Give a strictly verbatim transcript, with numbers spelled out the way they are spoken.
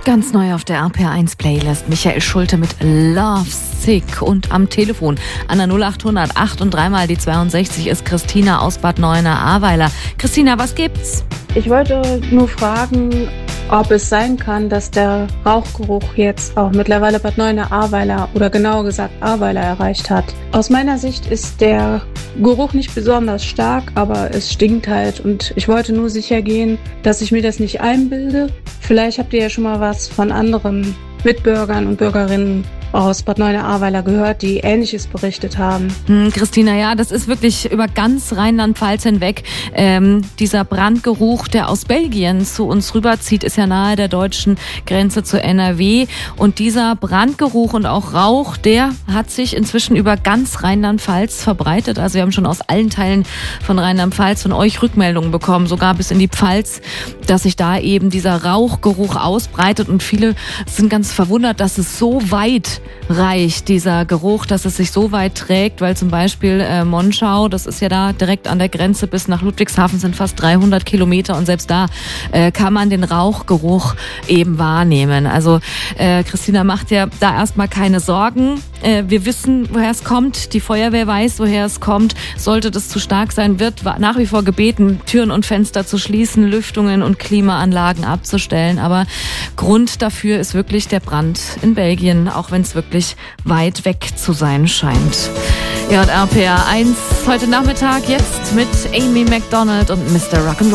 Ganz neu auf der R P R eins Playlist. Michael Schulte mit Love Sick. Und am Telefon an der null achthundert acht und dreimal die zweiundsechzig ist Christina aus Bad Neuenahr-Ahrweiler. Christina, was gibt's? Ich wollte nur fragen, ob es sein kann, dass der Rauchgeruch jetzt auch mittlerweile Bad Neuenahr-Ahrweiler oder genauer gesagt Ahrweiler erreicht hat. Aus meiner Sicht ist der Geruch nicht besonders stark, aber es stinkt halt und ich wollte nur sicher gehen, dass ich mir das nicht einbilde. Vielleicht habt ihr ja schon mal was von anderen Mitbürgern und Bürgerinnen aus Bad Neuenahr-Ahrweiler gehört, die Ähnliches berichtet haben. Hm, Christina, ja, das ist wirklich über ganz Rheinland-Pfalz hinweg. Ähm, dieser Brandgeruch, der aus Belgien zu uns rüberzieht, ist ja nahe der deutschen Grenze zu N R W. Und dieser Brandgeruch und auch Rauch, der hat sich inzwischen über ganz Rheinland-Pfalz verbreitet. Also wir haben schon aus allen Teilen von Rheinland-Pfalz von euch Rückmeldungen bekommen, sogar bis in die Pfalz, dass sich da eben dieser Rauchgeruch ausbreitet. Und viele sind ganz verwundert, dass es so weit reicht, dieser Geruch, dass es sich so weit trägt, weil zum Beispiel äh, Monschau, das ist ja da direkt an der Grenze bis nach Ludwigshafen, sind fast dreihundert Kilometer und selbst da äh, kann man den Rauchgeruch eben wahrnehmen. Also äh, Christina macht ja da erstmal keine Sorgen. Äh, wir wissen, woher es kommt. Die Feuerwehr weiß, woher es kommt. Sollte das zu stark sein, wird nach wie vor gebeten, Türen und Fenster zu schließen, Lüftungen und Klimaanlagen abzustellen. Aber Grund dafür ist wirklich der Brand in Belgien, auch wenn es wirklich weit weg zu sein scheint. Ja, und R P R eins heute Nachmittag jetzt mit Amy Macdonald und Mister Rock'n'Roll.